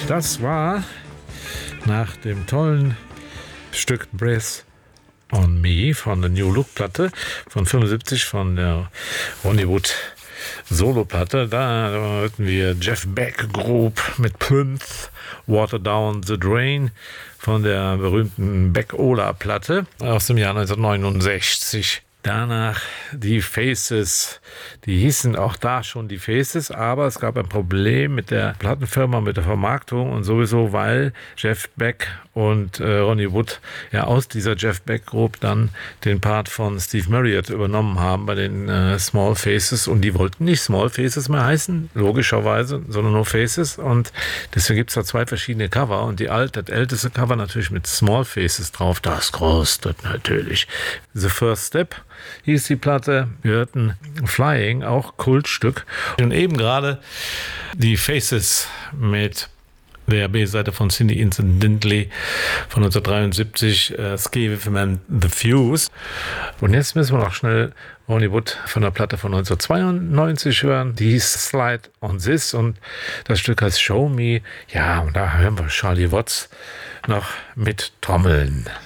Das war nach dem tollen Stück Breath on Me von der New Look Platte von 75 von der Ronnie Wood Solo-Platte. Da hörten wir Jeff Beck Group mit Plymouth, Water Down the Drain von der berühmten Beck-Ola-Platte aus dem Jahr 1969. Danach die Faces, die hießen auch da schon die Faces, aber es gab ein Problem mit der Plattenfirma, mit der Vermarktung und sowieso, weil Jeff Beck und Ronnie Wood ja aus dieser Jeff Beck Group dann den Part von Steve Marriott übernommen haben bei den Small Faces, und die wollten nicht Small Faces mehr heißen, logischerweise, sondern nur Faces, und deswegen gibt es da zwei verschiedene Cover, und das älteste Cover natürlich mit Small Faces drauf, das kostet natürlich. The First Step hieß die Platte. Wir hörten Flying, auch Kultstück. Und eben gerade die Faces mit der B-Seite von Cindy Incidentally von 1973, Scaveman The Fuse. Und jetzt müssen wir noch schnell Ronnie Wood von der Platte von 1992 hören. Die hieß Slide on This und das Stück heißt Show Me. Ja, und da hören wir Charlie Watts noch mit Trommeln.